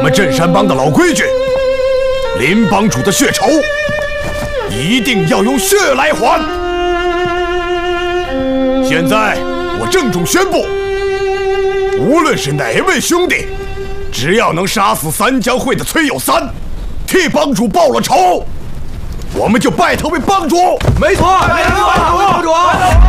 们镇山帮的老规矩，林帮主的血仇，一定要用血来还。现在我郑重宣布，无论是哪位兄弟，只要能杀死三江会的崔有三，替帮主报了仇，我们就拜他为帮主。 没错，帮主。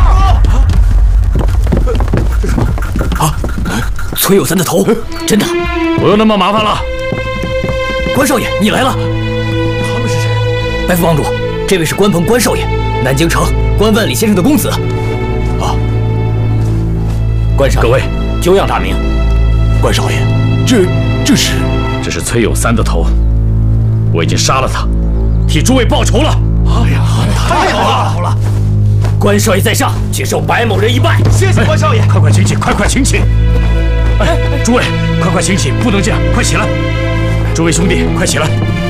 啊，崔有三的头，真的？ 不用那么麻烦了。 关少爷，你来了。 他们是谁？ 白副帮主，这位是关鹏关少爷，南京城关万里先生的公子。啊，关少爷， 各位久仰大名。 关少爷， 这是崔有三的头，我已经杀了他，替诸位报仇了。 哎呀，太好了！ 关少爷在上，请受白某人一拜。 谢谢关少爷， 快请起，快请起！哎，诸位，快请起，不能这样，快起来！诸位兄弟，快起来！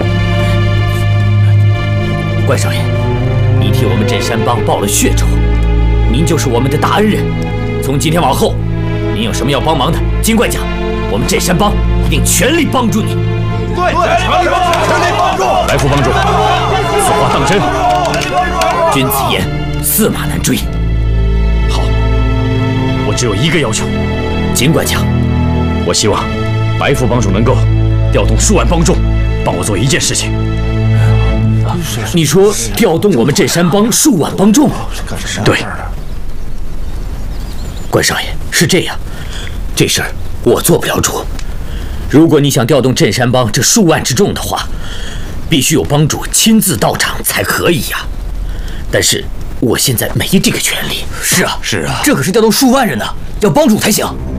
关少爷，你替我们镇山帮报了血仇，您就是我们的大恩人。从今天往后，您有什么要帮忙的，尽管讲，我们镇山帮一定全力帮助你。 对，全力帮助！ 来，副帮主，此话当真？ 君子言，驷马难追。 好，我只有一个要求， 尽管讲。 我希望白副帮主能够调动数万帮众，帮我做一件事情。 你说调动我们镇山帮数万帮众？ 对。 关少爷，是这样，这事儿我做不了主。如果你想调动镇山帮这数万之众的话，必须有帮主亲自到场才可以呀。但是我现在没这个权利。是啊， 是啊， 这可是调动数万人呢，要帮主才行。